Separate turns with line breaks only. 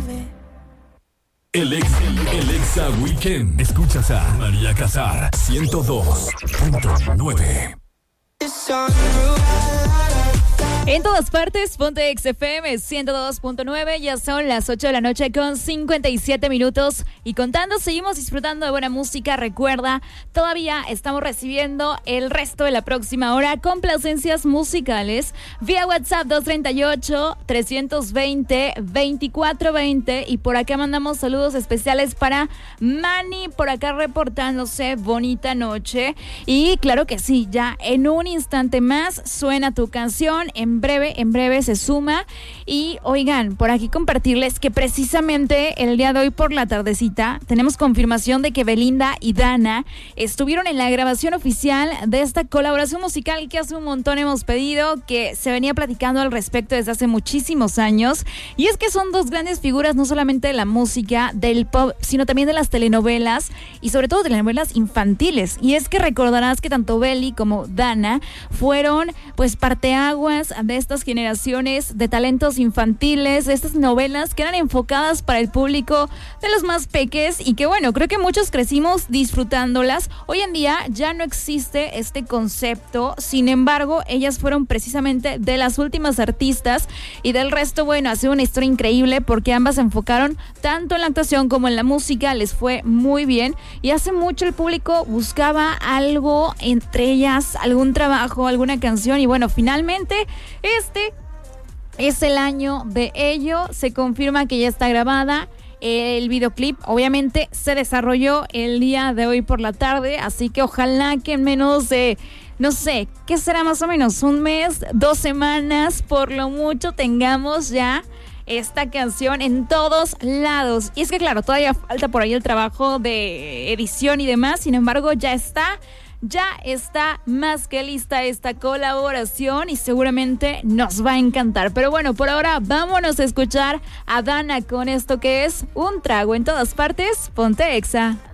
El Exa Weekend. Escuchas a María Casar 102.9.
En todas partes, ponte XFM 102.9, ya son las 8 de la noche con 57 minutos y contando, seguimos disfrutando de buena música. Recuerda, todavía estamos recibiendo el resto de la próxima hora complacencias musicales vía WhatsApp 238-320-2420 y por acá mandamos saludos especiales para Manny, por acá reportándose, bonita noche. Y claro que sí, ya en un instante más suena tu canción, en breve se suma. Y oigan, por aquí compartirles que precisamente el día de hoy por la tardecita tenemos confirmación de que Belinda y Dana estuvieron en la grabación oficial de esta colaboración musical que hace un montón hemos pedido, que se venía platicando al respecto desde hace muchísimos años. Y es que son dos grandes figuras, no solamente de la música, del pop, sino también de las telenovelas y sobre todo telenovelas infantiles. Y es que recordarás que tanto Beli como Dana fueron pues parteaguas de estas generaciones de talentos infantiles, de estas novelas que eran enfocadas para el público de los más peques y que bueno, creo que muchos crecimos disfrutándolas. Hoy en día ya no existe este concepto, sin embargo, ellas fueron precisamente de las últimas artistas y del resto, bueno, ha sido una historia increíble porque ambas se enfocaron tanto en la actuación como en la música, les fue muy bien y hace mucho el público buscaba algo entre ellas, algún trabajo, alguna canción y bueno, finalmente este es el año de ello, se confirma que ya está grabada. El videoclip obviamente se desarrolló el día de hoy por la tarde, así que ojalá que en menos de, no sé, ¿qué será más o menos? Un mes, 2 semanas, por lo mucho tengamos ya esta canción en todos lados. Y es que claro, todavía falta por ahí el trabajo de edición y demás, sin embargo ya está más que lista esta colaboración y seguramente nos va a encantar. Pero bueno, por ahora vámonos a escuchar a Dana con esto que es Un Trago. En todas partes, ponte Exa.